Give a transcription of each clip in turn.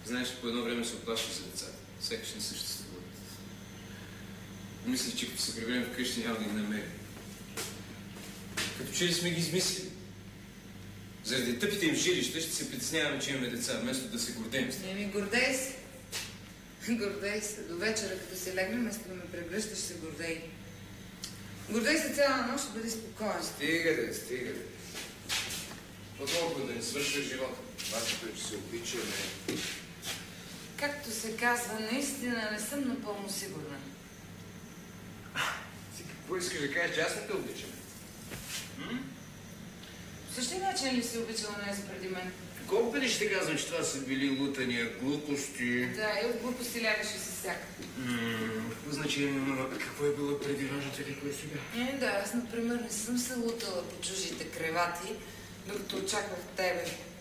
Знаеш, по едно време се оплашвах за децата. Сякаш не съществуват. Мислих, че като се приберем вкъщи няма да ги намерим. Като че ли сме ги измислили? Заради тъпите им жилища ще се притесняваме, че имаме деца, вместо да се гордеем с тях. Гордей се. Гордей се. До вечера, като се легна, вместо да ме прегръщаш, се гордей. Гордей се цяла нощ, бъди спокоен. Стига. По-толкова да не свършва живота. Важното е, че се обичаме. Както се казва, наистина не съм напълно сигурна. Ти какво искаш да кажеш, че аз не те обичам? Същия начин ли си обичала нея преди мен? Колко пъти ще казвам, че това са били лутания, глупости? Да, и от глупости лягаш и се сяка. Какво значение има? Какво е било преди важното и какво е сега? Да, аз, например, не съм се лутала по чужите кревати, докато очаквах тебе,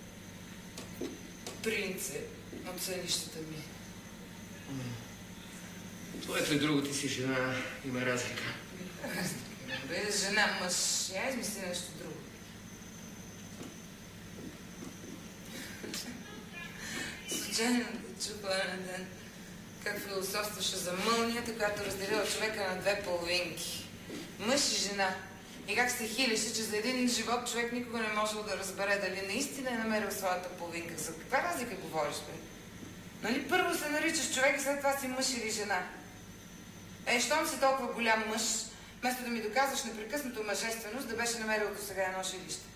принце, от сънищата ми. Твоето е друго, ти си жена, има разлика. Бе, жена, мъж, я измисли нещо друго. Случайно да чуха на ден как философстваше за мълнията, която разделила човека на две половинки. Мъж и жена. И как се хилеше, че за един живот човек никога не можел да разбере дали наистина е намерил своята половинка. За каква разлика говориш, бе? Нали първо се наричаш човек и след това си мъж или жена? Щом си толкова голям мъж, вместо да ми доказваш непрекъснато мъжественост, да беше намерил до сега едно жилище.